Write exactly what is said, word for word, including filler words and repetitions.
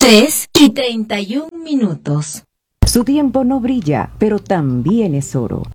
tres y treinta y un minutos. Su tiempo no brilla, pero también es oro.